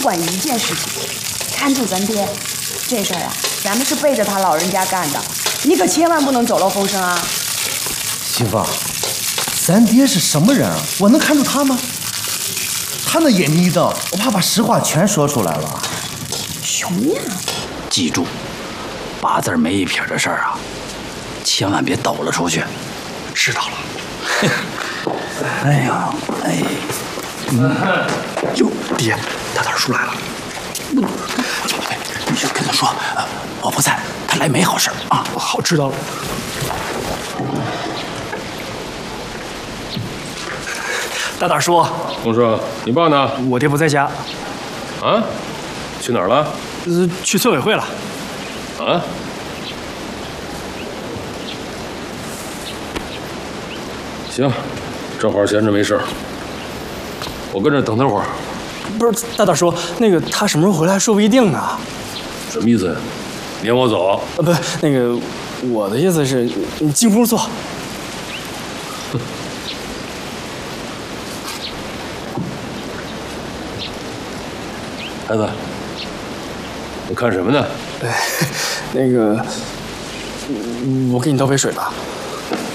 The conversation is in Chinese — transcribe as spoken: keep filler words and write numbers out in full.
管一件事情，看住咱爹。这事儿啊，咱们是背着他老人家干的，你可千万不能走漏风声啊！ 媳妇，咱爹是什么人啊？我能看住他吗？他那眼睛一瞪，我怕把实话全说出来了。 熊呀！ 记住，八字没一撇的事儿啊，千万别抖了出去。 知道了。 哎呀，哎， 嗯，哟，爹，大胆叔来了。 你就跟他说，呃，我不在，他来没好事啊。 好，知道了。大胆叔， 公叔，你爸呢？ 我爹不在家。 啊？去哪儿了？ 呃，去村委会了。 啊？行，正好闲着没事儿，我跟这等他会儿。 不是，大胆叔，那个他什么时候回来说不一定呢。 什么意思呀？撵我走？ 呃，不，那个我的意思是，你进屋坐。 孩子，你看什么呢？ 哎，那个，我给你倒杯水吧。